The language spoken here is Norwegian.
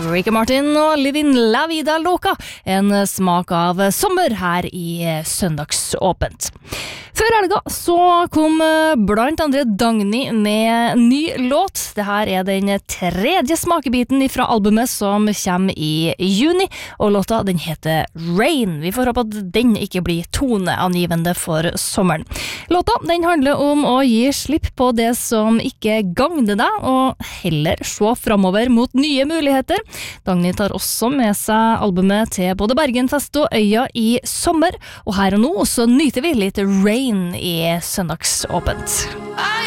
Ricky Martin og Livin La Vida Loca, en smak av sommer her i Søndagsåpent. Før helga så kom blant andre Dagny med ny låt. Det her er den tredje smakebiten fra albumet som kommer i juni, og låta den heter Rain. Vi får håpe at den ikke blir toneangivende for sommeren. Låta den handler om å gi slipp på det som ikke gagner deg, og heller se fremover mot nye muligheter. Dagny tar også med seg albumet til både Bergenfest og Øya i sommer, og her og nå så nyter vi litt Rain i Søndagsåpent.